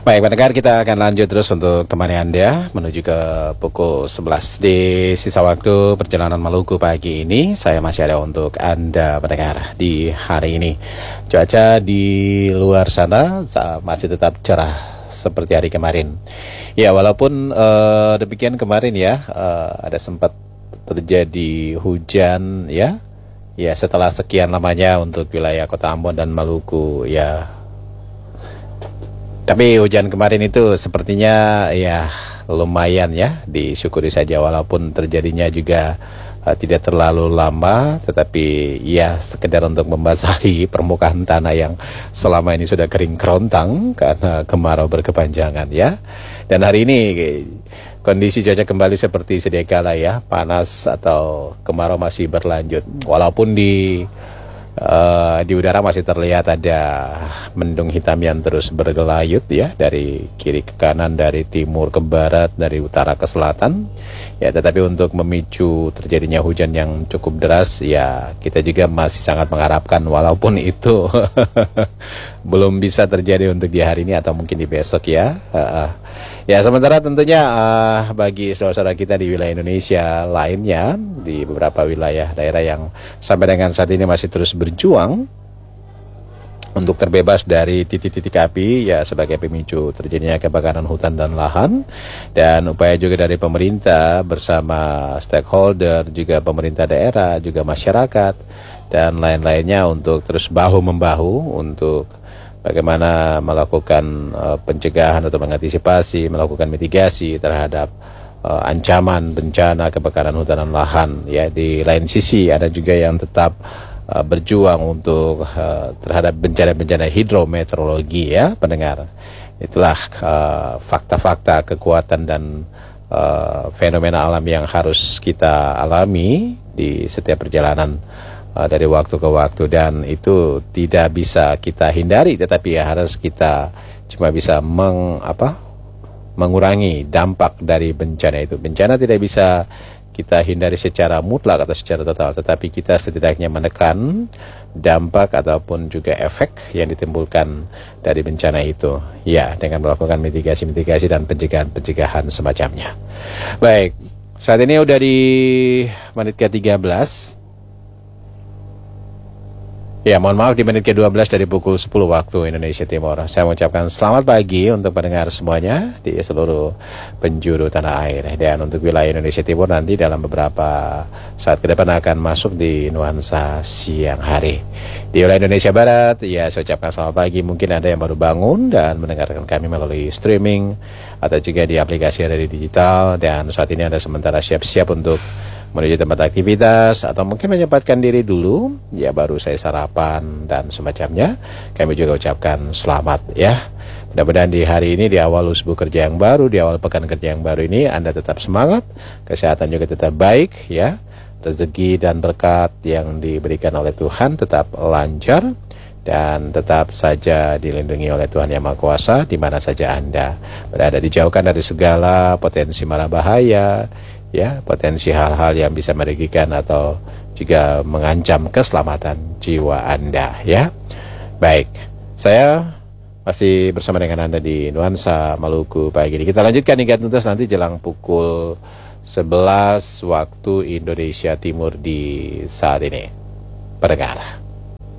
Baik, pendengar, kita akan lanjut terus untuk temani Anda menuju ke pukul 11 di sisa waktu perjalanan Maluku pagi ini. Saya masih ada untuk Anda pendengar di hari ini. Cuaca di luar sana masih tetap cerah seperti hari kemarin. Ya, walaupun demikian kemarin ya, ada sempat terjadi hujan ya. Ya, setelah sekian lamanya untuk wilayah Kota Ambon dan Maluku ya. Tapi hujan kemarin itu sepertinya ya lumayan ya, disyukuri saja walaupun terjadinya juga tidak terlalu lama, tetapi ya sekedar untuk membasahi permukaan tanah yang selama ini sudah kering kerontang karena kemarau berkepanjangan ya. Dan hari ini kondisi cuaca kembali seperti sedia kala ya, panas atau kemarau masih berlanjut. Walaupun di udara masih terlihat ada mendung hitam yang terus bergelayut ya, dari kiri ke kanan, dari timur ke barat, dari utara ke selatan ya. Tetapi untuk memicu terjadinya hujan yang cukup deras ya, kita juga masih sangat mengharapkan, walaupun itu belum bisa terjadi untuk di hari ini atau mungkin di besok ya. Ya, sementara tentunya bagi saudara-saudara kita di wilayah Indonesia lainnya, di beberapa wilayah daerah yang sampai dengan saat ini masih terus berjuang untuk terbebas dari titik-titik api ya, sebagai pemicu terjadinya kebakaran hutan dan lahan, dan upaya juga dari pemerintah bersama stakeholder, juga pemerintah daerah, juga masyarakat dan lain-lainnya untuk terus bahu-membahu untuk bagaimana melakukan pencegahan atau mengantisipasi, melakukan mitigasi terhadap ancaman bencana kebakaran hutan dan lahan ya. Di lain sisi ada juga yang tetap berjuang untuk terhadap bencana-bencana hidrometeorologi ya, pendengar. Itulah fakta-fakta kekuatan dan fenomena alam yang harus kita alami di setiap perjalanan dari waktu ke waktu, dan itu tidak bisa kita hindari, tetapi ya harus kita cuma bisa mengurangi dampak dari bencana itu. Bencana tidak bisa kita hindari secara mutlak atau secara total, tetapi kita setidaknya menekan dampak ataupun juga efek yang ditimbulkan dari bencana itu ya, dengan melakukan mitigasi-mitigasi dan pencegahan-pencegahan semacamnya. Baik, saat ini udah di menit ke-13. Ya, mohon maaf, di menit ke-12 dari pukul 10 waktu Indonesia Timur. Saya mengucapkan selamat pagi untuk pendengar semuanya di seluruh penjuru tanah air. Dan untuk wilayah Indonesia Timur nanti dalam beberapa saat ke depan akan masuk di nuansa siang hari. Di wilayah Indonesia Barat, ya saya ucapkan selamat pagi. Mungkin ada yang baru bangun dan mendengarkan kami melalui streaming atau juga di aplikasi radio digital. Dan saat ini Anda sementara siap-siap untuk menuju tempat aktivitas atau mungkin menyempatkan diri dulu ya, baru saya sarapan dan semacamnya. Kami juga ucapkan selamat ya. Mudah-mudahan di hari ini, di awal usbu kerja yang baru, di awal pekan kerja yang baru ini, Anda tetap semangat, kesehatan juga tetap baik ya, rezeki dan berkat yang diberikan oleh Tuhan tetap lancar, dan tetap saja dilindungi oleh Tuhan Yang Maha Kuasa di mana saja Anda berada, dijauhkan dari segala potensi mara bahaya ya, potensi hal-hal yang bisa merugikan atau juga mengancam keselamatan jiwa Anda ya. Baik, saya masih bersama dengan Anda di Nuansa Maluku pagi ini. Kita lanjutkan hingga tuntas nanti jelang pukul 11 waktu Indonesia Timur di saat ini, pendengar.